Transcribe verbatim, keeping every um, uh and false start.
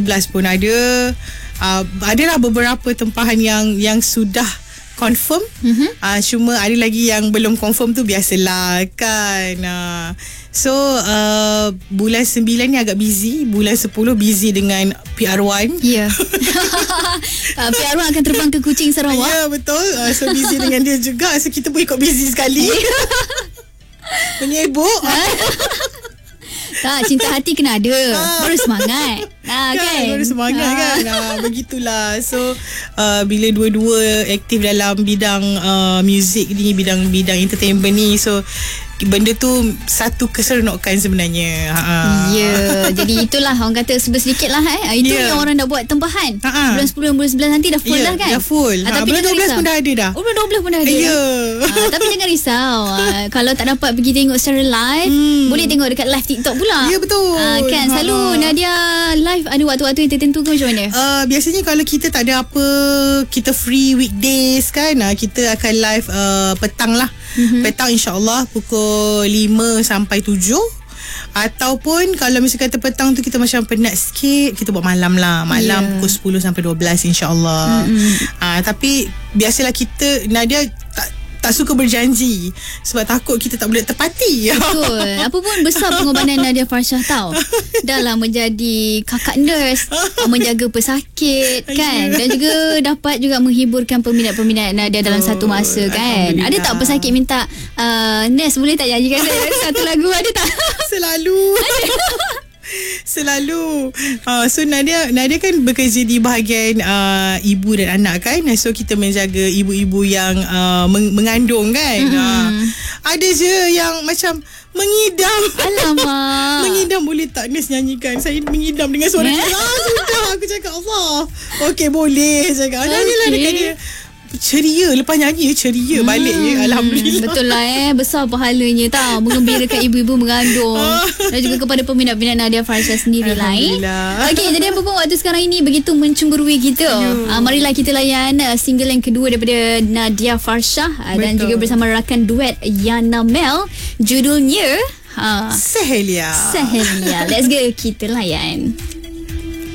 belas pun ada. Uh, adalah beberapa tempahan yang yang sudah confirm. Mm-hmm. Uh, cuma ada lagi yang belum confirm tu, biasalah kan. Uh, so uh, bulan sembilan ni agak busy. Bulan sepuluh busy dengan P R one. Ya. Yeah. uh, P R one akan terbang ke Kuching, Sarawak. Ya, yeah, betul. Uh, so busy dengan dia juga. So kita pun ikut busy sekali. Menyebuk. Tak, cinta hati kena ada. Baru semangat. Ha, kan, kan? Baru semangat ha. kan. Ha, begitulah. So uh, bila dua-dua aktif dalam bidang uh, muzik ni, bidang-bidang entertainment ni, so benda tu satu keseronokan sebenarnya. Ha. Ya, yeah, jadi itulah orang kata sedikit lah eh. Itu yeah. yang orang dah buat tempahan. Ha. Bulan sepuluh, bulan sebelas nanti dah full yeah, dah kan? Dah full. Ha, ha, tapi bulan dua belas pun dah ada dah. Oh, bulan dua belas pun dah ada. Ya. Yeah. Ha, tapi jangan risau. Ha, kalau tak dapat pergi tengok secara live, hmm. boleh tengok dekat live TikTok pula. Ya, yeah, betul. Ha, kan selalu ha. Nadia live ada waktu-waktu yang tertentu ke macam mana? Uh, biasanya kalau kita tak ada apa, kita free weekdays kan, uh, kita akan live uh, petang lah. Mm-hmm. Petang insyaAllah pukul lima sampai tujuh. Ataupun kalau misalnya kata petang tu kita macam penat sikit, kita buat malam lah. Malam yeah. pukul sepuluh sampai dua belas insyaAllah. Mm-hmm. uh, Tapi biasalah kita, Nadia tak tak suka berjanji sebab takut kita tak boleh tepati. Betul. Apa pun besar pengorbanan Nadia Farshah tau. Dalam menjadi kakak nurse, menjaga pesakit kan, dan juga dapat juga menghiburkan peminat-peminat Nadia dalam oh, satu masa kan. Ada tak pesakit minta uh, nurse boleh tak nyanyikan saya satu lagu, ada tak? Selalu. Selalu. uh, So Nadia Nadia kan bekerja di bahagian uh, ibu dan anak kan. So kita menjaga ibu-ibu yang uh, meng- mengandung kan. mm-hmm. uh, Ada je yang macam mengidam. Alamak. Mengidam boleh tak nurse nyanyikan? Saya mengidam dengan suara dia. Ah, sudah. Aku cakap Allah, okey boleh. Cakap okay. Nadia lah dekat dia, ceria. Lepas nyanyi ceria hmm, balik je. Alhamdulillah. Betul lah eh. Besar pahalanya tau, mengembirakan ibu-ibu mengandung. Dan juga kepada peminat-peminat Nadia Farshah sendiri lah eh. Okey, jadi apa pun waktu sekarang ini begitu mencemburui kita. uh, Marilah kita layan uh, single yang kedua daripada Nadia Farshah, uh, dan juga bersama rakan duet Yana Mel. Judulnya uh, Sehelia. Sehelia. Let's go, kita layan.